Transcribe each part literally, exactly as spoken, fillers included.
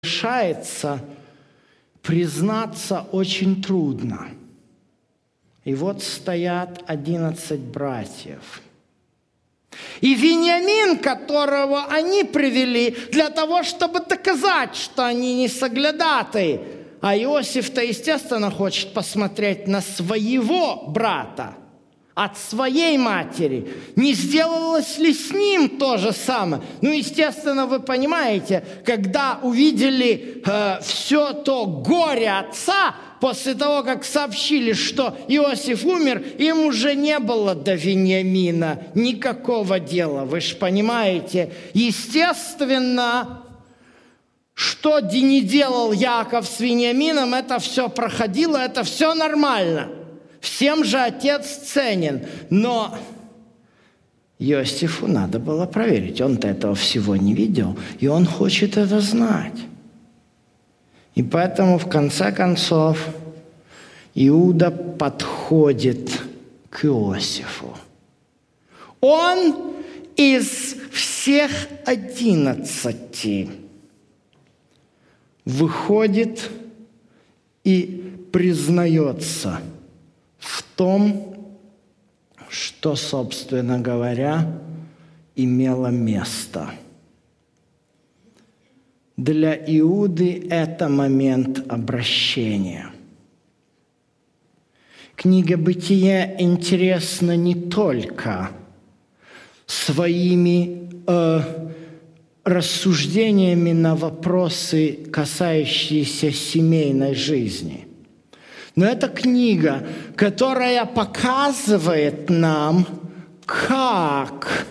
решается признаться очень трудно. И вот стоят одиннадцать братьев. И Вениамин, которого они привели для того, чтобы доказать, что они не соглядатые, а Иосиф-то, естественно, хочет посмотреть на своего брата от своей матери. Не сделалось ли с ним то же самое? Ну, естественно, вы понимаете, когда увидели э, все то горе отца, после того, как сообщили, что Иосиф умер, им уже не было до Вениамина никакого дела. Вы же понимаете, естественно, что не делал Яков с Вениамином, это все проходило, это все нормально. Всем же отец ценен. Но Иосифу надо было проверить. Он-то этого всего не видел, и он хочет это знать. И поэтому, в конце концов, Иуда подходит к Иосифу. Он из всех одиннадцати выходит и признается в том, что, собственно говоря, имело место. Для Иуды это момент обращения. Книга «Бытие» интересна не только своими э, рассуждениями на вопросы, касающиеся семейной жизни, но это книга, которая показывает нам, как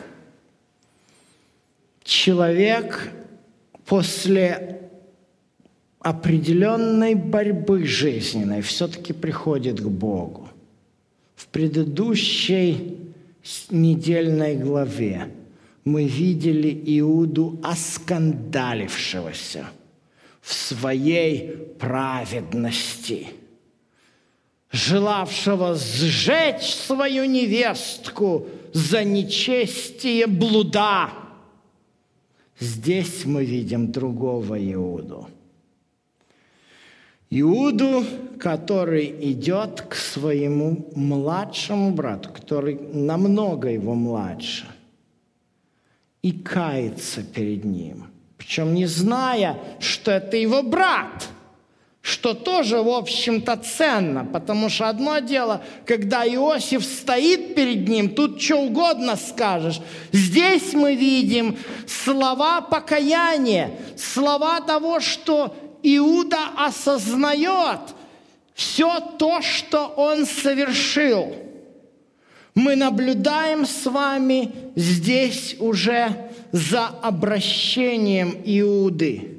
человек после определенной борьбы жизненной все-таки приходит к Богу. В предыдущей недельной главе мы видели Иуду оскандалившегося в своей праведности, желавшего сжечь свою невестку за нечестие блуда. Здесь мы видим другого Иуду. Иуду, который идет к своему младшему брату, который намного его младше, и кается перед ним. Причем не зная, что это его брат, что тоже, в общем-то, ценно, потому что одно дело, когда Иосиф стоит перед ним, тут что угодно скажешь. Здесь мы видим слова покаяния, слова того, что Иуда осознает все то, что он совершил. Мы наблюдаем с вами здесь уже за обращением Иуды.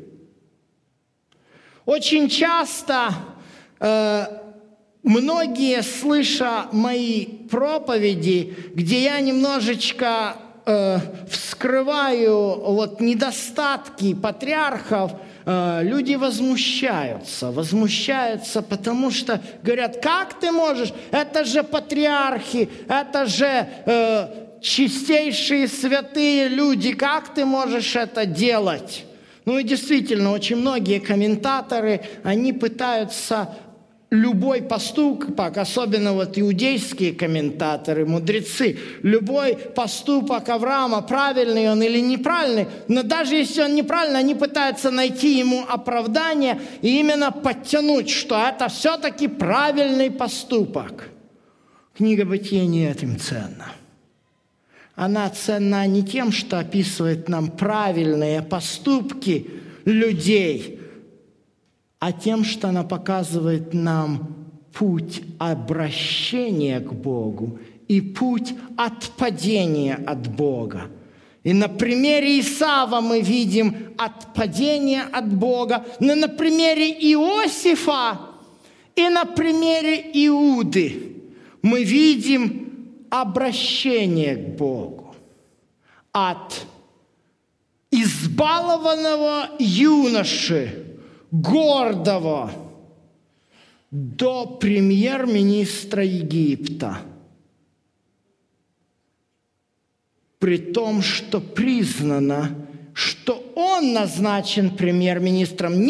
Очень часто э, многие, слыша мои проповеди, где я немножечко э, вскрываю вот, недостатки патриархов, э, люди возмущаются. Возмущаются, потому что говорят, как ты можешь? Это же патриархи, это же э, чистейшие святые люди. Как ты можешь это делать? Ну и действительно, очень многие комментаторы, они пытаются любой поступок, особенно вот иудейские комментаторы, мудрецы, любой поступок Авраама, правильный он или неправильный, но даже если он неправильный, они пытаются найти ему оправдание и именно подтянуть, что это все-таки правильный поступок. Книга «Бытие» не этим ценна. Она ценна не тем, что описывает нам правильные поступки людей, а тем, что она показывает нам путь обращения к Богу и путь отпадения от Бога. И на примере Исава мы видим отпадение от Бога, но на примере Иосифа и на примере Иуды мы видим обращение к Богу от избалованного юноши, гордого, до премьер-министра Египта. При том, что признано что он назначен премьер-министром